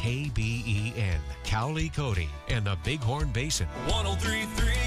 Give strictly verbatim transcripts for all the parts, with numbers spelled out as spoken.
K B E N, Cowley Cody, and the Bighorn Basin. one oh three point three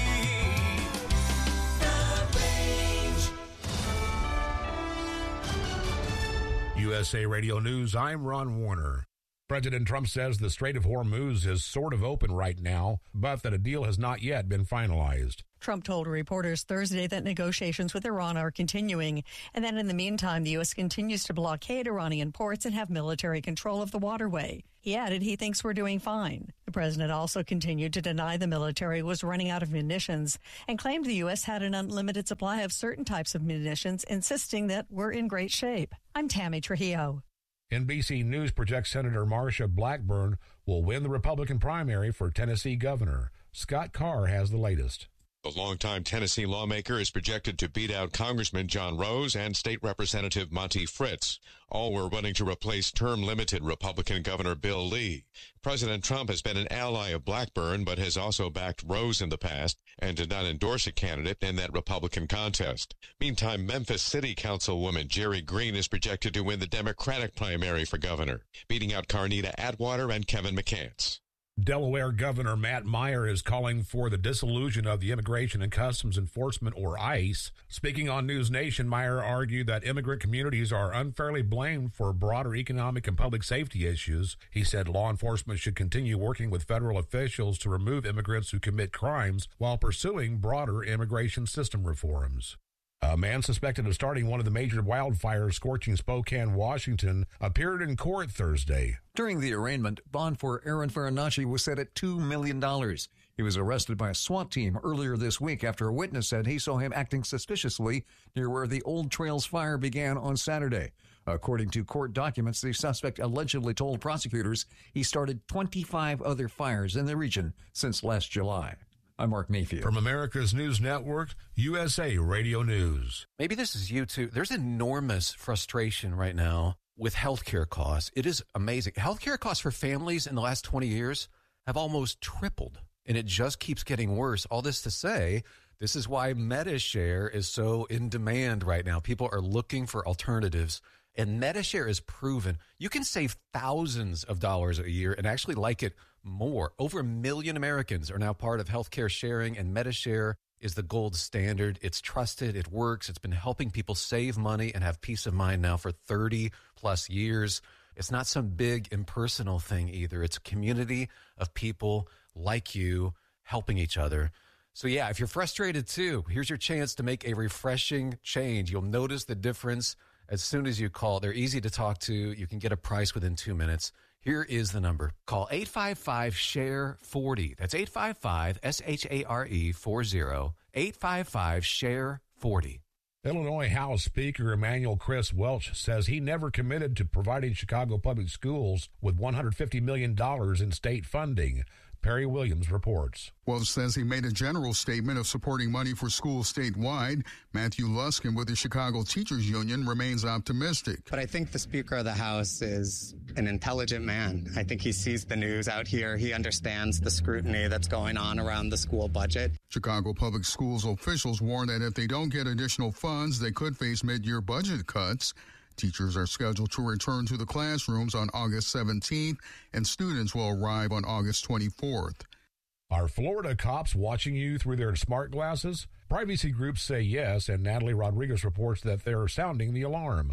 U S A Radio News, I'm Ron Warner. President Trump says the Strait of Hormuz is sort of open right now, but that a deal has not yet been finalized. Trump told reporters Thursday that negotiations with Iran are continuing, and that in the meantime, the U S continues to blockade Iranian ports and have military control of the waterway. He added he thinks we're doing fine. The president also continued to deny the military was running out of munitions and claimed the U S had an unlimited supply of certain types of munitions, insisting that we're in great shape. I'm Tammy Trujillo. N B C News projects Senator Marsha Blackburn will win the Republican primary for Tennessee governor. Scott Carr has the latest. The longtime Tennessee lawmaker is projected to beat out Congressman John Rose and State Representative Monty Fritz. All were running to replace term-limited Republican Governor Bill Lee. President Trump has been an ally of Blackburn, but has also backed Rose in the past and did not endorse a candidate in that Republican contest. Meantime, Memphis City Councilwoman Jerry Green is projected to win the Democratic primary for governor, beating out Carnita Atwater and Kevin McCants. Delaware Governor Matt Meyer is calling for the dissolution of the Immigration and Customs Enforcement, or ICE. Speaking on News Nation, Meyer argued that immigrant communities are unfairly blamed for broader economic and public safety issues. He said law enforcement should continue working with federal officials to remove immigrants who commit crimes while pursuing broader immigration system reforms. A man suspected of starting one of the major wildfires scorching Spokane, Washington, appeared in court Thursday. During the arraignment, bond for Aaron Farinacci was set at two million dollars. He was arrested by a SWAT team earlier this week after a witness said he saw him acting suspiciously near where the Old Trails fire began on Saturday. According to court documents, the suspect allegedly told prosecutors he started twenty-five other fires in the region since last July. I'm Mark Mayfield. From America's News Network, U S A Radio News. Maybe this is you too. There's enormous frustration right now with healthcare costs. It is amazing. Healthcare costs for families in the last twenty years have almost tripled, and it just keeps getting worse. All this to say, this is why MediShare is so in demand right now. People are looking for alternatives, and MediShare is proven. You can save thousands of dollars a year and actually like it more. Over a million Americans are now part of healthcare sharing, and MediShare is the gold standard. It's trusted. It works. It's been helping people save money and have peace of mind now for thirty plus years. It's not some big impersonal thing either. It's a community of people like you helping each other. So yeah, if you're frustrated too, here's your chance to make a refreshing change. You'll notice the difference as soon as you call. They're easy to talk to. You can get a price within two minutes. Here is the number. Call eight five five, S H A R E, forty. That's eight five five, S H A R E, forty. eight five five, S H A R E, forty. Illinois House Speaker Emanuel Chris Welch says he never committed to providing Chicago public schools with one hundred fifty million dollars in state funding. Perry Williams reports. Welch says he made a general statement of supporting money for schools statewide. Matthew Luskin with the Chicago Teachers Union remains optimistic. But I think the Speaker of the House is an intelligent man. I think he sees the news out here. He understands the scrutiny that's going on around the school budget. Chicago Public Schools officials warn that if they don't get additional funds, they could face mid-year budget cuts. Teachers are scheduled to return to the classrooms on August seventeenth, and students will arrive on August twenty-fourth. Are Florida cops watching you through their smart glasses? Privacy groups say yes, and Natalie Rodriguez reports that they're sounding the alarm.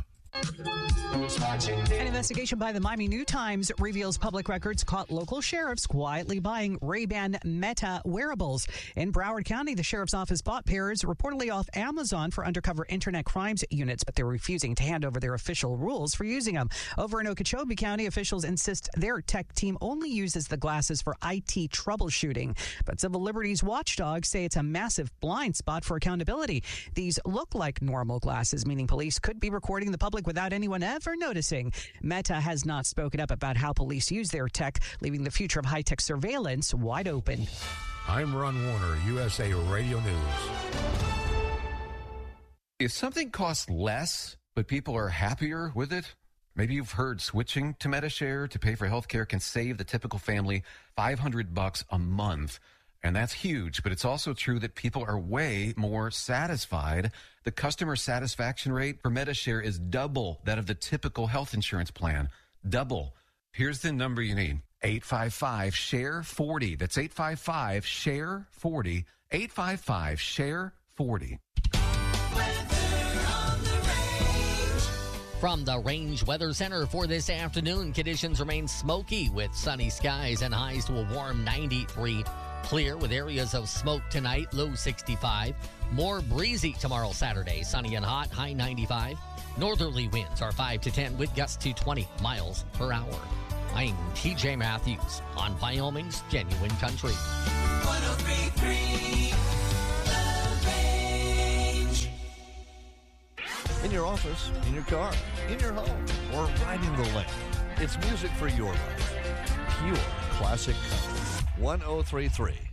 An investigation by the Miami New Times reveals public records caught local sheriffs quietly buying Ray-Ban Meta wearables. In Broward County, the sheriff's office bought pairs reportedly off Amazon for undercover internet crimes units, but they're refusing to hand over their official rules for using them. Over in Okeechobee County, officials insist their tech team only uses the glasses for I T troubleshooting. But civil liberties watchdogs say it's a massive blind spot for accountability. These look like normal glasses, meaning police could be recording the public without anyone ever noticing. Meta has not spoken up about how police use their tech, leaving the future of high-tech surveillance wide open. I'm Ron Warner, U S A Radio News. If something costs less, but people are happier with it, maybe you've heard switching to MediShare to pay for healthcare can save the typical family five hundred bucks a month. And that's huge, but it's also true that people are way more satisfied. The customer satisfaction rate for MediShare is double that of the typical health insurance plan. Double. Here's the number you need. eight five five, S H A R E forty. That's eight five five, S H A R E forty. eight five five, S H A R E forty. From the Range Weather Center for this afternoon, conditions remain smoky with sunny skies and highs to a warm ninety-three. Clear with areas of smoke tonight, low sixty-five. More breezy tomorrow, Saturday, sunny and hot, high ninety-five. Northerly winds are five to ten with gusts to twenty miles per hour. I'm T J Matthews on Wyoming's Genuine Country. one oh three point three In your office, in your car, in your home, or riding the lane. It's music for your life. Pure classic country. one oh three point three